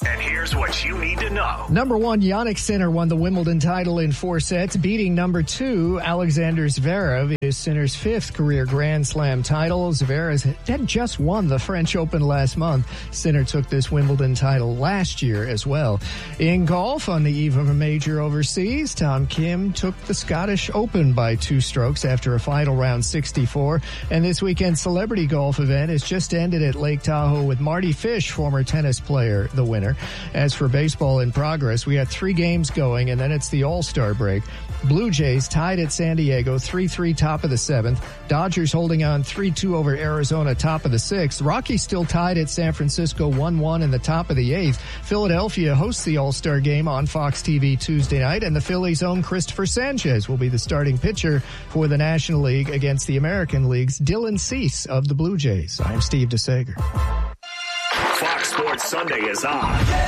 And here's what you need to know. Number 1, Jannik Sinner won the Wimbledon title in 4 sets, beating number 2, Alexander Zverev. It is Sinner's 5th career Grand Slam title. Zverev had just won the French Open last month. Sinner took this Wimbledon title last year as well. In golf, on the eve of a major overseas, Tom Kim took the Scottish Open by 2 strokes after a final round 64. And this weekend's celebrity golf event has just ended at Lake Tahoe with Marty Fish, former tennis player, the winner. As for baseball in progress, we had 3 games going, and then it's the All-Star break. Blue Jays tied at San Diego, 3-3 top of the 7th. Dodgers holding on 3-2 over Arizona, top of the 6th. Rockies still tied at San Francisco, 1-1 in the top of the 8th. Philadelphia hosts the All-Star game on Fox TV Tuesday night, and the Phillies' own Christopher Sanchez will be the starting pitcher for the National League against the American League's Dylan Cease of the Blue Jays. I'm Steve DeSager. Fox Sports Sunday is on.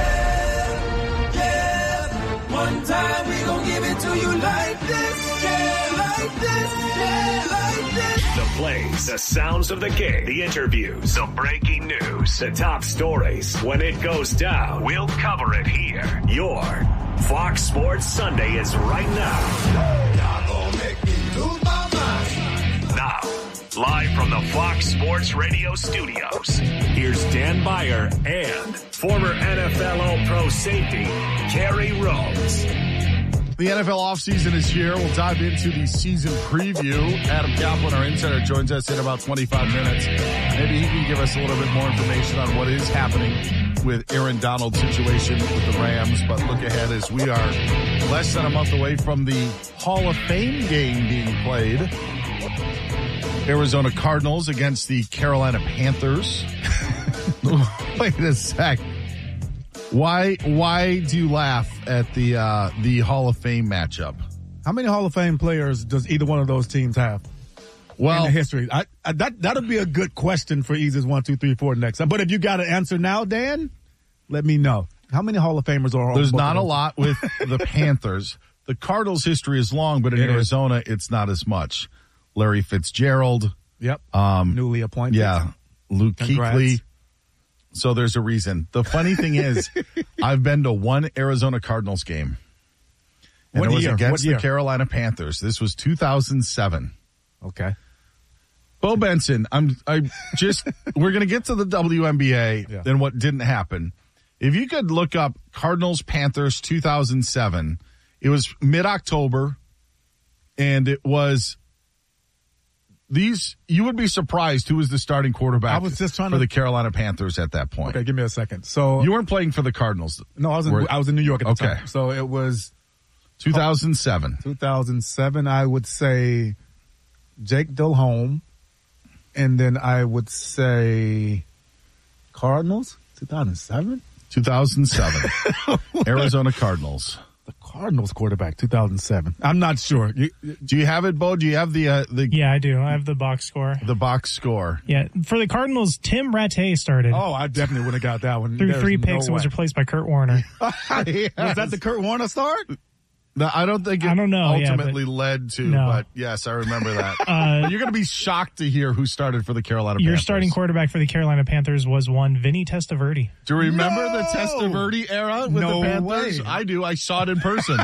Yeah. One time we gon' give it to you like this. Yeah, like this. Yeah, like this. The plays, the sounds of the game, the interviews, the breaking news, the top stories. When it goes down, we'll cover it here. Your Fox Sports Sunday is right now. Y'all gon' make me lose my mind. Now, live from the Fox Sports Radio studios, here's Dan Beyer and former NFL All-Pro safety, Kerry Rhodes. The NFL offseason is here. We'll dive into the season preview. Adam Kaplan, our insider, joins us in about 25 minutes. Maybe he can give us a little bit more information on what is happening with Aaron Donald's situation with the Rams. But look ahead as we are less than a month away from the Hall of Fame game being played. Arizona Cardinals against the Carolina Panthers. Wait a sec. Why do you laugh at the Hall of Fame matchup? How many Hall of Fame players does either one of those teams have? Well, in the history, that'll be a good question for Easy's 1, 2, 3, 4 next time. But if you got an answer now, Dan, let me know. How many Hall of Famers are on? There's not a lot with the Panthers. The Cardinals' history is long, but in Arizona, it's not as much. Larry Fitzgerald. Yep. Newly appointed. Yeah. Luke Congrats. Kuechly. So there's a reason. The funny thing is, I've been to one Arizona Cardinals game. And it was against the Carolina Panthers. This was 2007. Okay. Bo Benson, we're going to get to the WNBA and what didn't happen. If you could look up Cardinals Panthers 2007, it was mid-October, and it was you would be surprised who was the starting quarterback I was just trying for the Carolina Panthers at that point. Okay, give me a second. So you weren't playing for the Cardinals. No, I was in New York at the time. So it was 2007. 2007, I would say Jake Delhomme, and then I would say Cardinals 2007. 2007. Arizona Cardinals. The Cardinals quarterback, 2007. I'm not sure. Do you have it, Bo? Do you have the? Yeah, I do. I have the box score. The box score. Yeah, for the Cardinals, Tim Rattay started. Oh, I definitely would have got that one. Threw 3 picks and was replaced by Kurt Warner. Yes. Was that the Kurt Warner start? No, I don't think it ultimately led to, but yes, I remember that. You're going to be shocked to hear who started for the Carolina Panthers. Your starting quarterback for the Carolina Panthers was one Vinny Testaverde. Do you remember the Testaverde era with the Panthers? Way. I do. I saw it in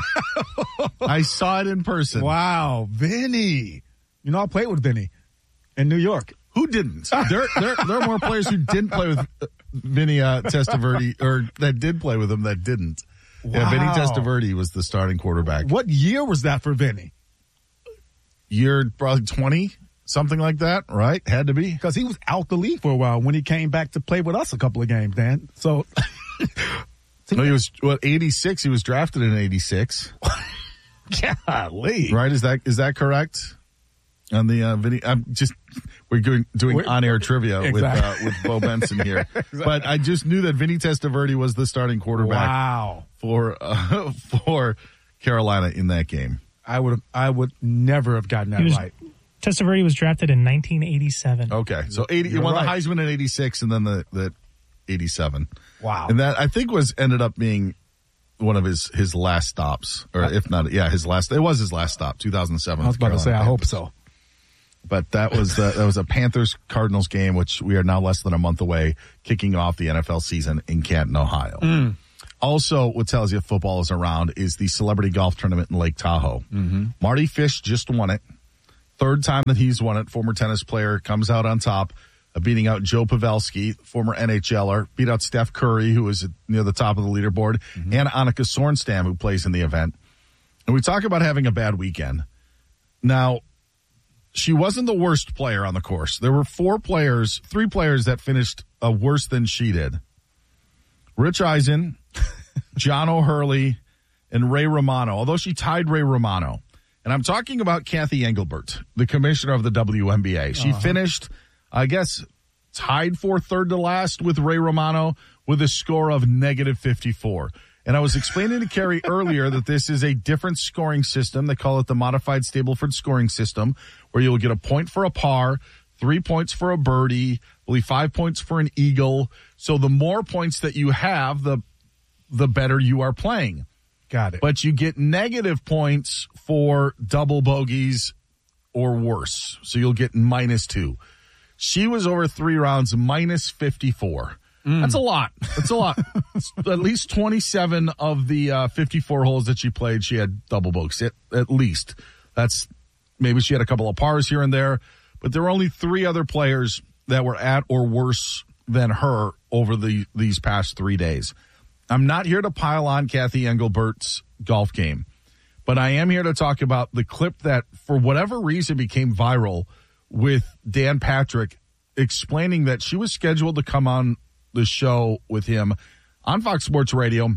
person. Wow, Vinny. You know, I played with Vinny in New York. Who didn't? There are more players who didn't play with Vinny Testaverde, or that did play with him that didn't. Wow. Yeah, Vinny Testaverde was the starting quarterback. What year was that for Vinny? Year probably 20, something like that, right? Had to be. Because he was out the league for a while when he came back to play with us a couple of games, Dan. So, no, he was 86. He was drafted in 86. Golly, right? Is that correct? On the Vinny, we're doing on-air trivia with Bo Benson here, but I just knew that Vinny Testaverde was the starting quarterback. Wow. For Carolina in that game. I would never have gotten that right. Testaverde was drafted in 1987. Okay, so he won the Heisman in 86, and then the 87. Wow, and that I think ended up being one of his last stops, or if not, his last. It was his last stop, 2007. I was about to say, I hope so. But that was a Panthers-Cardinals game, which we are now less than a month away, kicking off the NFL season in Canton, Ohio. Also, what tells you football is around is the celebrity golf tournament in Lake Tahoe. Mm-hmm. Marty Fish just won it. Third time that he's won it. Former tennis player comes out on top, beating out Joe Pavelski, former NHLer, beat out Steph Curry, who was near the top of the leaderboard, and Annika Sorenstam, who plays in the event. And we talk about having a bad weekend. Now, she wasn't the worst player on the course. There were three players that finished worse than she did. Rich Eisen, John O'Hurley, and Ray Romano, although she tied Ray Romano. And I'm talking about Kathy Engelbert, the commissioner of the WNBA. She finished, I guess, tied for third to last with Ray Romano with a score of -54. And I was explaining to Carrie earlier that this is a different scoring system. They call it the modified Stableford scoring system, where you'll get a point for a par, 3 points for a birdie, I believe 5 points for an eagle. So the more points that you have, the better you are playing. Got it. But you get negative points for double bogeys or worse. So you'll get -2. She was over 3 rounds, -54. That's a lot. That's a lot. At least 27 of the 54 holes that she played, she had double bogeys. At least. Maybe she had a couple of pars here and there. But there were only 3 other players that were at or worse than her over these past 3 days. I'm not here to pile on Kathy Engelbert's golf game, but I am here to talk about the clip that, for whatever reason, became viral with Dan Patrick explaining that she was scheduled to come on the show with him on Fox Sports Radio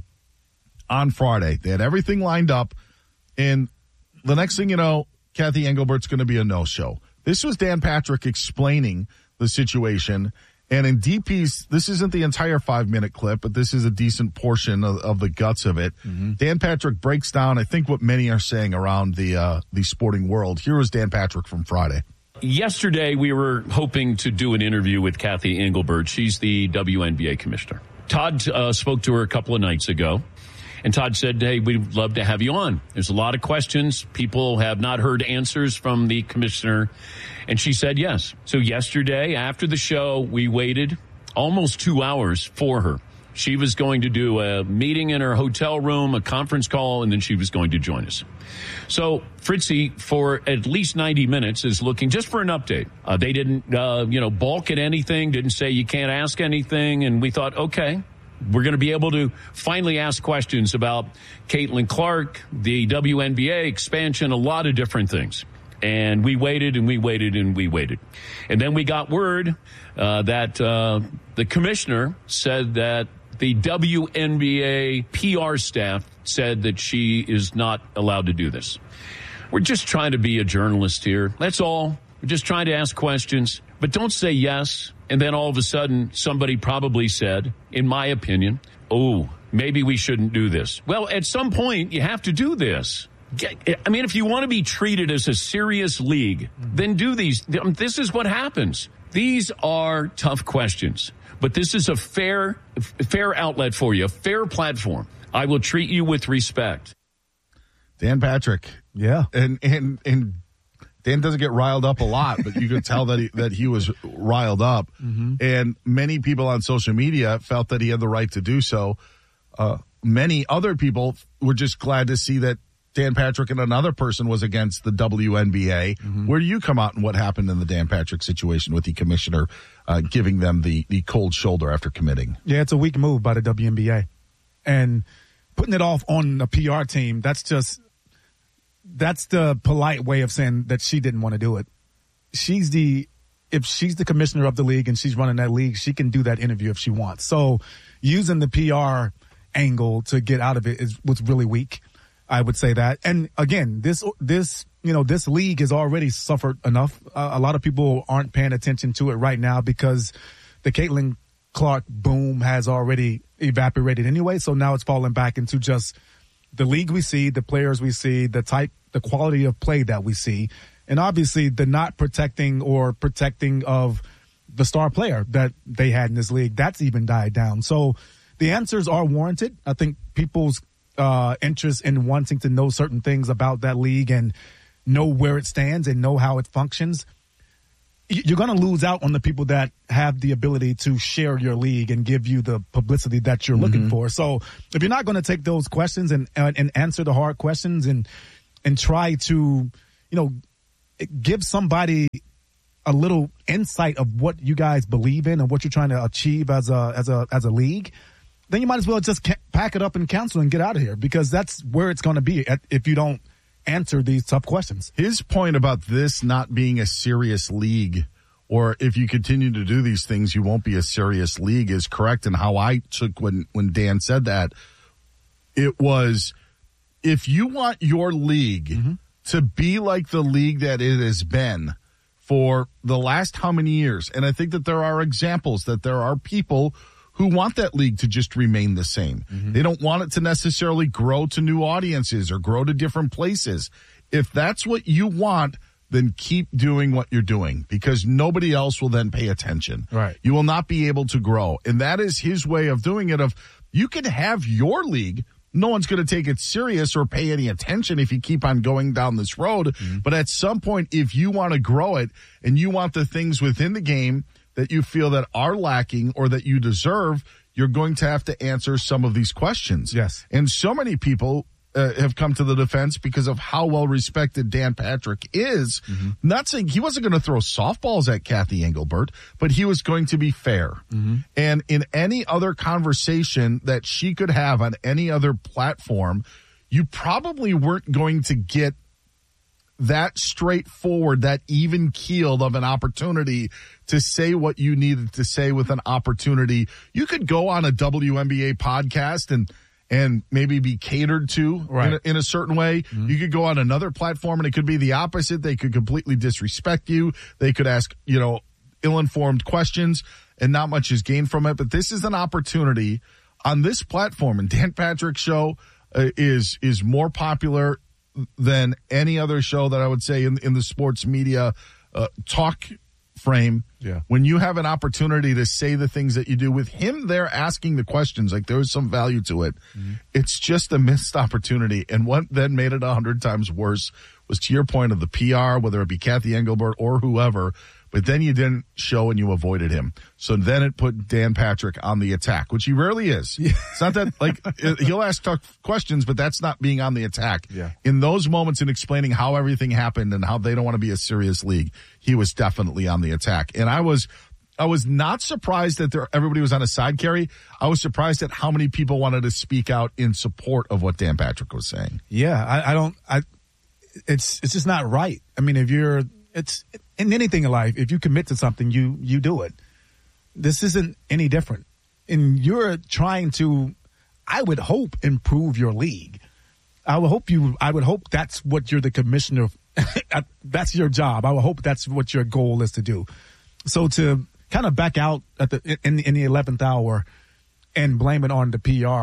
on Friday. They had everything lined up, and the next thing you know, Kathy Engelbert's going to be a no-show. This was Dan Patrick explaining the situation. And in DP's, this isn't the entire 5-minute clip, but this is a decent portion of the guts of it. Mm-hmm. Dan Patrick breaks down, I think, what many are saying around the sporting world. Here was Dan Patrick from Friday. Yesterday, we were hoping to do an interview with Kathy Engelbert. She's the WNBA commissioner. Todd spoke to her a couple of nights ago, and Todd said, hey, we'd love to have you on. There's a lot of questions. People have not heard answers from the commissioner. And she said yes. So yesterday, after the show, we waited almost 2 hours for her. She was going to do a meeting in her hotel room, a conference call, and then she was going to join us. So Fritzy, for at least 90 minutes, is looking just for an update. They didn't, balk at anything, didn't say you can't ask anything. And we thought, okay, we're going to be able to finally ask questions about Caitlin Clark, the WNBA expansion, a lot of different things. And we waited and we waited and we waited. And then we got word that the commissioner said that the WNBA PR staff said that she is not allowed to do this. We're just trying to be a journalist here. That's all. We're just trying to ask questions. But don't say yes. And then all of a sudden, somebody probably said, in my opinion, oh, maybe we shouldn't do this. Well, at some point, you have to do this. I mean, if you want to be treated as a serious league, then do these. This is what happens. These are tough questions, but this is a fair outlet for you, a fair platform. I will treat you with respect. Dan Patrick. Yeah. And Dan doesn't get riled up a lot, but you could tell that he was riled up. Mm-hmm. And many people on social media felt that he had the right to do so. Many other people were just glad to see that Dan Patrick and another person was against the WNBA. Mm-hmm. Where do you come out and what happened in the Dan Patrick situation with the commissioner giving them the cold shoulder after committing? Yeah, it's a weak move by the WNBA. And putting it off on the PR team, that's the polite way of saying that she didn't want to do it. If she's the commissioner of the league and she's running that league, she can do that interview if she wants. So using the PR angle to get out of it was really weak. I would say that. And again, this league has already suffered enough. A lot of people aren't paying attention to it right now because the Caitlin Clark boom has already evaporated anyway. So now it's falling back into just the league we see, the players we see, the quality of play that we see. And obviously the not protecting of the star player that they had in this league, that's even died down. So the answers are warranted. I think people's interest in wanting to know certain things about that league and know where it stands and know how it functions you're going to lose out on the people that have the ability to share your league and give you the publicity that you're looking for. So if you're not going to take those questions and answer the hard questions and try to, give somebody a little insight of what you guys believe in and what you're trying to achieve as a league, then you might as well just pack it up and cancel and get out of here, because that's where it's going to be if you don't answer these tough questions. His point about this not being a serious league, or if you continue to do these things, you won't be a serious league, is correct. And how I took when Dan said that, it was, if you want your league to be like the league that it has been for the last how many years, and I think that there are examples that there are people who want that league to just remain the same. They don't want it to necessarily grow to new audiences or grow to different places. If that's what you want, then keep doing what you're doing, because nobody else will then pay attention. Right. You will not be able to grow. And that is his way of doing it. Of, you can have your league. No one's going to take it serious or pay any attention if you keep on going down this road. But at some point, if you want to grow it and you want the things within the game that you feel that are lacking or that you deserve, you're going to have to answer some of these questions. Yes. And so many people have come to the defense because of how well respected Dan Patrick is. Not saying he wasn't going to throw softballs at Kathy Engelbert, but he was going to be fair. And in any other conversation that she could have on any other platform, you probably weren't going to get that straightforward, that even keeled of an opportunity to say what you needed to say with an opportunity. You could go on a WNBA podcast and maybe be catered to in a certain way. You could go on another platform and it could be the opposite. They could completely disrespect you. They could ask, ill-informed questions and not much is gained from it. But this is an opportunity on this platform, and Dan Patrick's show is more popular than any other show that I would say in the sports media talk frame. Yeah. When you have an opportunity to say the things that you do, with him there asking the questions, like there was some value to it. It's just a missed opportunity. And what then made it 100 times worse was, to your point, of the PR, whether it be Kathy Engelbert or whoever, but then you didn't show and you avoided him. So then it put Dan Patrick on the attack, which he rarely is. It's not that, he'll ask tough questions, but that's not being on the attack. Yeah. In those moments, in explaining how everything happened and how they don't want to be a serious league, he was definitely on the attack. And I was not surprised that everybody was on a side carry. I was surprised at how many people wanted to speak out in support of what Dan Patrick was saying. Yeah, it's just not right. I mean, it's in anything in life, if you commit to something, you do it. This isn't any different. And you're trying to, I would hope, improve your league. I would hope that's what you're the commissioner of. That's your job. I would hope that's what your goal is to do. So to kind of back out in the 11th hour and blame it on the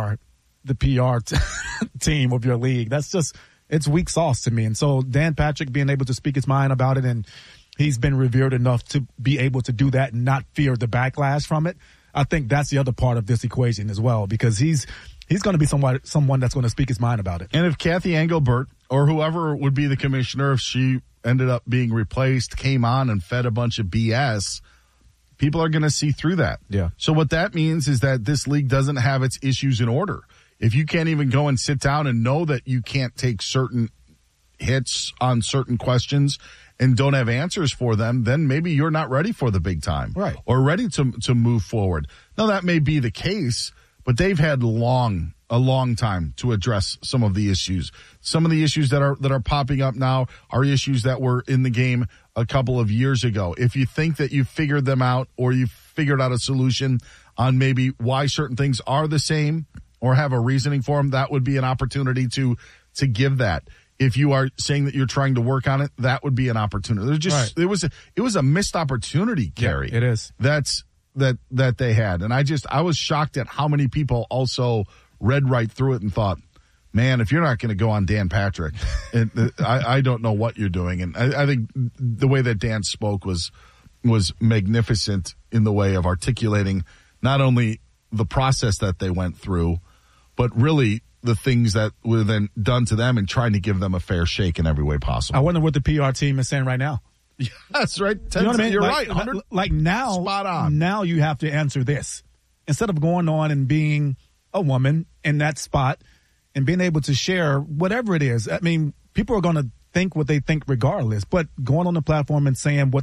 PR team of your league, it's weak sauce to me. And so Dan Patrick being able to speak his mind about it, and he's been revered enough to be able to do that and not fear the backlash from it. I think that's the other part of this equation as well, because he's going to be someone that's going to speak his mind about it. And if Kathy Engelbert or whoever would be the commissioner, if she ended up being replaced, came on and fed a bunch of BS, people are going to see through that. Yeah. So what that means is that this league doesn't have its issues in order. If you can't even go and sit down and know that you can't take certain hits on certain questions and don't have answers for them, then maybe you're not ready for the big time. Right. Or ready to move forward. Now, that may be the case, but they've had a long time to address some of the issues. Some of the issues that are popping up now are issues that were in the game a couple of years ago. If you think that you've figured them out, or you've figured out a solution on maybe why certain things are the same or have a reasoning for them, that would be an opportunity to give that. If you are saying that you're trying to work on it, that would be an opportunity. There's just it was a missed opportunity, Kerry. Yeah, it is. That they had. And I was shocked at how many people also read right through it and thought, man, if you're not going to go on Dan Patrick, I don't know what you're doing. And I think the way that Dan spoke was magnificent in the way of articulating not only the process that they went through, but really the things that were then done to them and trying to give them a fair shake in every way possible. I wonder what the PR team is saying right now. Yes, right. You know what I mean? You're like, right. 100 Like now, spot on. Now you have to answer this instead of going on and being a woman in that spot and being able to share whatever it is. I mean, people are going to think what they think regardless, but going on the platform and saying what